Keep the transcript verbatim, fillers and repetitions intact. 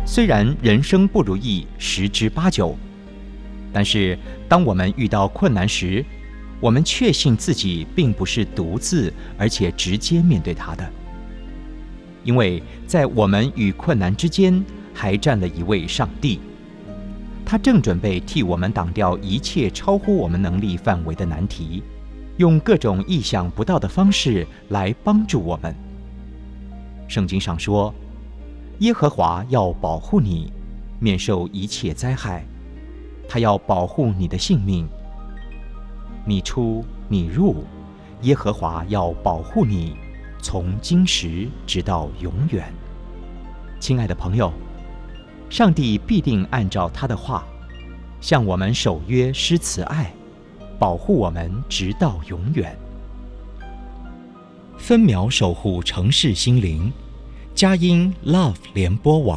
虽然人生不如意十之八九，但是当我们遇到困难时，我们确信自己并不是独自，而且直接面对它的。因为在我们与困难之间，还站了一位上帝，他正准备替我们挡掉一切超乎我们能力范围的难题，用各种意想不到的方式来帮助我们。圣经上说，耶和华要保护你，免受一切灾害，他要保护你的性命。你出你入，耶和华要保护你，从今时直到永远。亲爱的朋友，上帝必定按照他的话，向我们守约施慈爱，保护我们直到永远。分秒守护城市心灵，佳音 Love 联播网。